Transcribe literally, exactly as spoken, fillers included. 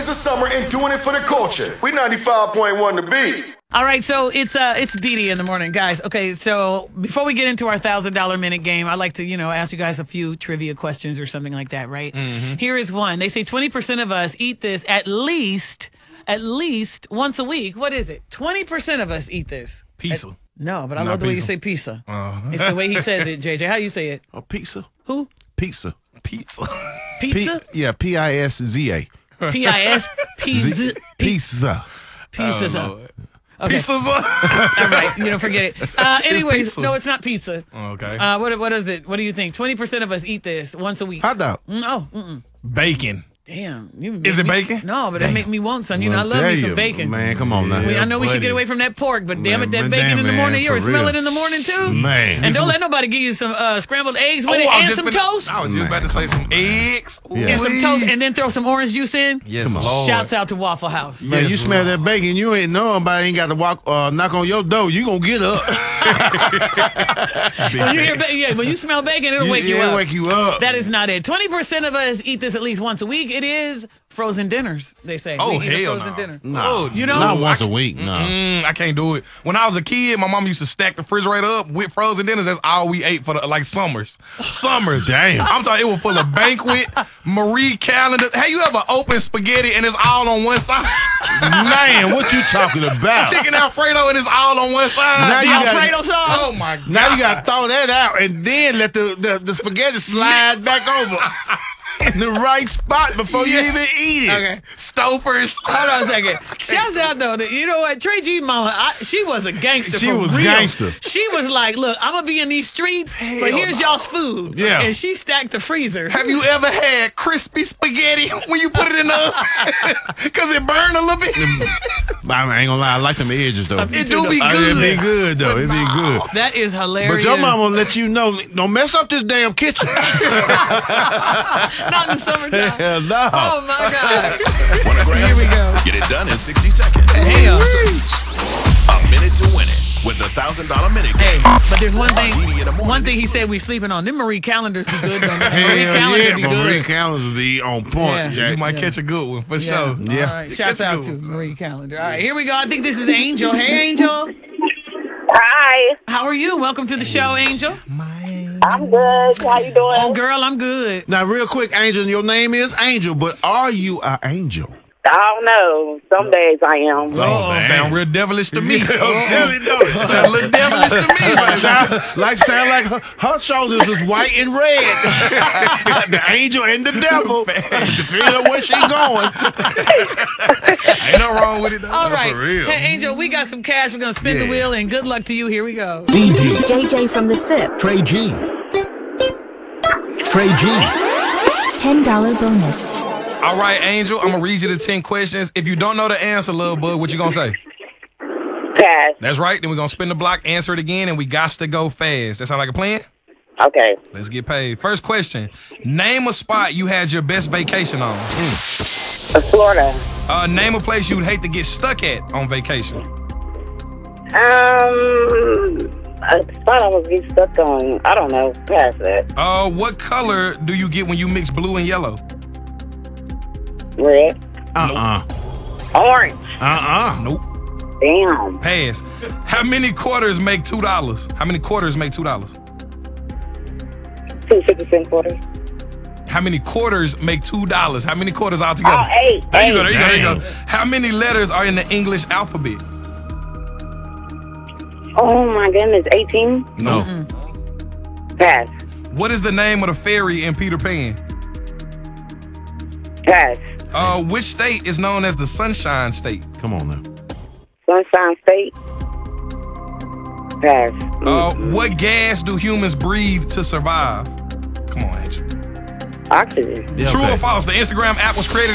It's the summer and doing it for the culture. We ninety-five point one to be. All right, so it's uh it's Dee Dee in the morning, guys. Okay, so before we get into our thousand dollar minute game, I'd like to you know ask you guys a few trivia questions or something like that, right? Mm-hmm. Here is one. They say twenty percent of us eat this at least at least once a week. What is it? Twenty percent of us eat this. Pizza. At, no, but I Not love the way you pizza. say pizza. Uh, It's the way he says it, J J. How you say it? Oh, pizza. Who? Pizza. pizza. Pizza? P- yeah, P I S Z A. P I S Pizza. Z- Pizza. Pizza. Oh, Okay. Pizza's All right, you know, forget it. Uh, anyways, pizza. no, it's not pizza. Oh, okay. Uh, what what is it? What do you think? Twenty percent of us eat this once a week. Hot dog. No, mm-mm. Bacon. Damn. You make Is it me- bacon? No, but it make me want some. You know, I Well, love me there some you- bacon. Man, come on now. I, mean, I know we should buddy. get away from that pork, but damn it, that Man, bacon damn, in the man, morning. You ever for smell real. it in the morning too? Man. And don't let nobody give you some uh, scrambled eggs with Oh, it I was and just some finna- toast. I was just about to say some eggs. Yeah. And some Ooh-wee. toast, and then throw some orange juice in. Yes, Come on. Lord. Shouts out to Waffle House. Man, Yes, you smell Lord. that bacon, you ain't nobody ain't got to walk uh, knock on your door. You gonna get up. When you hear ba- yeah, when you smell bacon, it'll wake you it'll up. wake you up. That is not it. Twenty percent of us eat this at least once a week. It is frozen dinners. They say. Oh, we eat a hell frozen no. dinner. No. You don't? Not once a week, no. Mm, I can't do it. When I was a kid, my mom used to stack the refrigerator up with frozen dinners. That's all we ate for the, like summers. Summers. Damn. I'm talking, it was full of banquet, Marie Calendar. Have you ever opened spaghetti and it's all on one side? Man, what you talking about? Chicken Alfredo and it's all on one side. Now you got- Alfredo sauce. Oh my God. Now you gotta throw that out and then let the, the, the spaghetti slide Mix. back over in the right spot before Yeah. you even eat it. Okay. Stofers. Hold on a second. Shouts out though. That, you know what? Trey G mama, I, she was a gangster. She for was real. gangster. She was like, look, I'm gonna be in these streets, but Hell here's no. y'all's food. Yeah. And she stacked the freezer. Have you ever had crispy spaghetti when you put it in the oven? Because it burned a little bit. I ain't gonna lie, I like them edges though. It do be I- good. It be good though. It be good. That is hilarious. But your mama will let you know, don't mess up this damn kitchen. Not in the summertime. Hell no. Oh my God. Want a grand? Here we go. Get it done in sixty seconds. Damn. A minute to win it with the thousand dollar minute Hey, game. but there's one thing. Dee Dee in the morning One thing he exclusive. said we sleeping on. Them Marie calendars be good though. Them Marie Hell calendar yeah, be Marie good. calendars be on point, Yeah. Jack. You might catch a good one for Yeah. sure. Yeah. All right. Shouts It's a out good to one. Marie Calendar. All right, here we go. I think this is Angel. Hey, Angel. Hi, How are you? Welcome to the show, Angel. I'm good. How you doing? Oh, girl, I'm good. Now, real quick, Angel, your name is Angel, but are you an angel? I don't know. Some days I am. Oh, Sound real devilish to me. I'm telling you, though. Sound a little devilish to me. Like, sound, like sound like her, her shoulders is white and red. The angel and the devil, depending on where she going. Ain't no wrong with it, though. All right. for real. Hey, Angel, we got some cash. We're going to spin the Yeah. wheel, and good luck to you. Here we go. D D, J J from the SIP. Trey G. Trey G. ten dollar bonus. All right, Angel, I'm going to read you the ten questions. If you don't know the answer, little bud, what you going to say? Pass. That's right. Then we're going to spin the block, answer it again, and we got to go fast. That sound like a plan? Okay. Let's get paid. First question. Name a spot you had your best vacation on. Uh, Florida. Uh, name a place you'd hate to get stuck at on vacation. Um, a spot I was getting stuck on. I don't know. Pass that. Uh, what color do you get when you mix blue and yellow? Red. Uh-uh. Orange. Uh-uh. Nope. Damn. Pass. How many quarters make two dollars? How many quarters make two dollars? Two fifty cent quarters. How many quarters make two dollars? How many quarters altogether? Oh, eight. There you go. There eight. you go. There you go. Damn. How many letters are in the English alphabet? Oh my goodness. eighteen. No. Pass. What is the name of the fairy in Peter Pan? Pass. Uh, which state is known as the Sunshine State? Come on now. Sunshine State. Pass. Uh, what gas do humans breathe to survive? Come on, Angel. Oxygen. Yeah, True okay. or false? The Instagram app was created